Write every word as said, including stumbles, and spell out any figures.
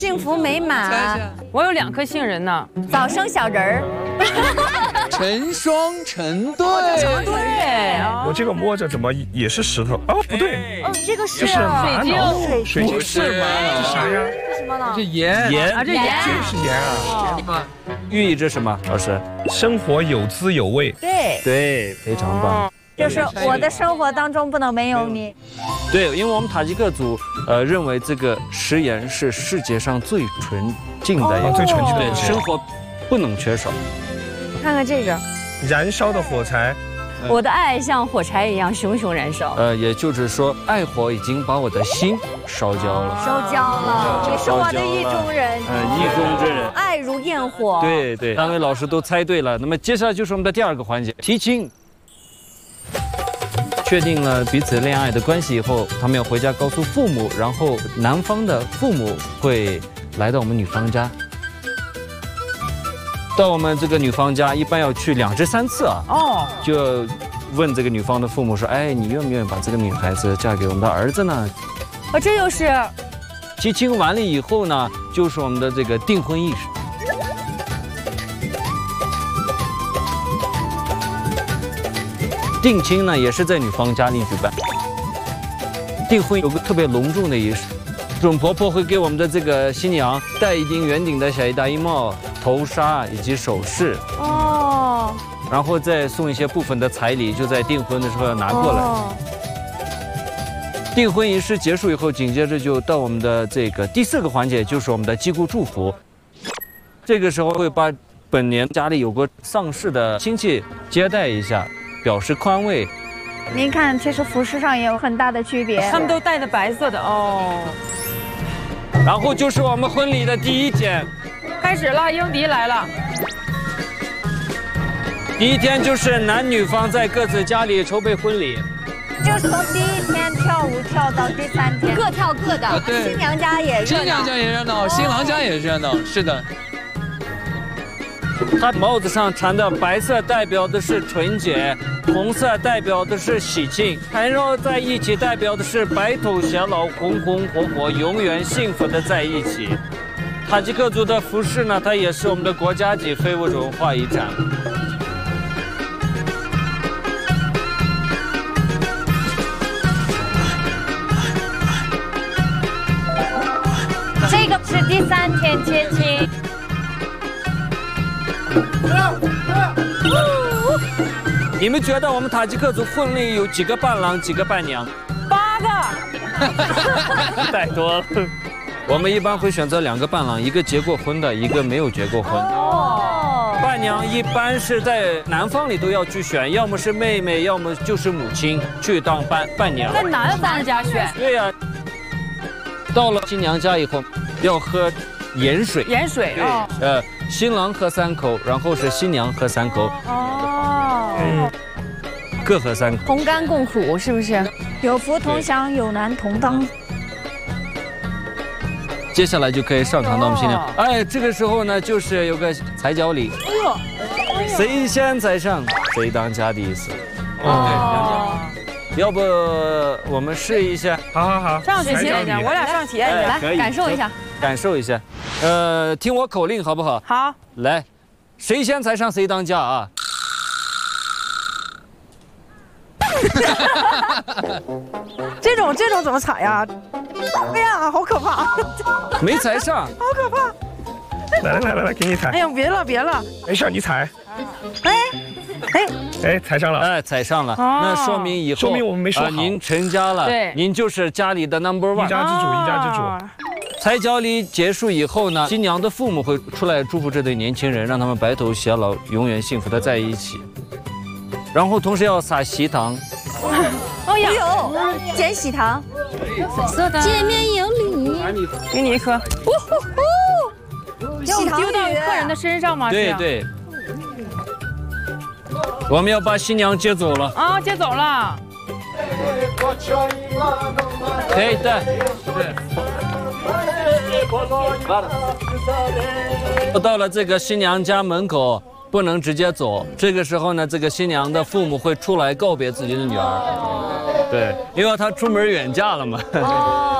幸福美满。 我有两颗杏仁呢。 早生小人儿。 成双成对。 对， 我这个摸着怎么也是石头？哦，不对， 哦，这个是这是玛水瑙， 水水晶是玛瑙， 这啥呀？ 是什么呢？ 这盐盐啊，这盐这是盐啊！ 寓意着什么？老师？ 生活有滋有味。 对， 对，非常棒。 就是我的生活当中不能没有你。 对，因为我们塔吉克族呃认为这个食盐是世界上最纯净的一个， 最纯净的对， 东西生活不能缺少。 看看这个， 燃烧的火柴， 我的爱像火柴一样熊熊燃烧。 呃，也就是说，爱火已经把我的心烧焦了。 烧焦了，你是我的意中人。 呃，意中之人。 爱如焰火。 对对，三位老师都猜对了。那么接下来就是我们的第二个环节，提亲。确定了彼此恋爱的关系以后，他们要回家告诉父母，然后男方的父母会来到我们女方家。到我们这个女方家，一般要去两至三次啊。 哦， 就问这个女方的父母说：“哎，你愿不愿意把这个女孩子嫁给我们的儿子呢？” 哦，这又是提亲完了以后呢，就是我们的这个订婚仪式。定亲呢，也是在女方家里举办。订婚有个特别隆重的仪式，准婆婆会给我们的这个新娘戴一顶圆顶的小大衣帽、头纱以及首饰。 哦， 然后再送一些部分的彩礼，就在订婚的时候要拿过来。 哦、 订婚仪式结束以后，紧接着就到我们的这个第四个环节，就是我们的祭故祝福。这个时候会把本年家里有过丧事的亲戚接待一下，表示宽慰。 您看，其实服饰上也有很大的区别。 他们都戴的白色的哦。 然后就是我们婚礼的第一天， 开始了，英迪来了。 第一天就是男女方在各自家里筹备婚礼， 就是从第一天跳舞跳到第三天，各跳各的。 啊、对， 新娘家也热闹， 新娘家也热闹，新郎家也热闹，是的。 他帽子上缠的白色代表的是纯洁，红色代表的是喜庆，缠绕在一起代表的是白头偕老，红红火火，永远幸福的在一起。塔吉克族的服饰呢，它也是我们的国家级非物质文化遗产。 这个是第三天接亲。 你们觉得我们塔吉克族婚礼有几个伴郎，几个伴娘？ 八个， 太多了。我们一般会选择两个伴郎，一个结过婚的，一个没有结过婚。 哦。 伴娘一般是在男方里都要去选，要么是妹妹，要么就是母亲去当伴伴娘。 在男方家选。 对呀、啊。到了新娘家以后，要喝盐水。 盐水啊。 对，呃，新郎喝三口，然后是新娘喝三口。 哦。 嗯。各喝三口。 同甘共苦，是不是？有福同享，有难同当。 接下来就可以上场到我们新娘。哎，这个时候呢，就是有个踩脚礼。哎呦，谁先踩上，谁当家的意思。哦。要不我们试一下？ 好好好， 上去体验一下，我俩上体验一下， 来感受一下， 感受一下。呃，听我口令好不好？ 好。 来，谁先踩上谁当家啊！ 这种这种怎么踩呀？哎呀，好可怕！ 没踩上， 好可怕！ 来来来来来，给你踩。 哎呀，别了别了， 没事，你踩。 哎哎哎，踩上了。 哎，踩上了，那说明以后说明我们没说好。 您成家了， 对， 您就是家里的 number one， 一家之主，一家之主。 踩脚礼结束以后呢，新娘的父母会出来祝福这对年轻人，让他们白头偕老，永远幸福的在一起。然后同时要撒喜糖。 哦呦，捡喜糖， 粉色的。 见面有礼， 给你一颗。 呼呼， 喜糖丢到客人的身上吗？ 对对。我们要把新娘接走了。 啊，接走了。 可以的。对。到了这个新娘家门口。不能直接走，这个时候呢，这个新娘的父母会出来告别自己的女儿，对，因为她出门远嫁了嘛。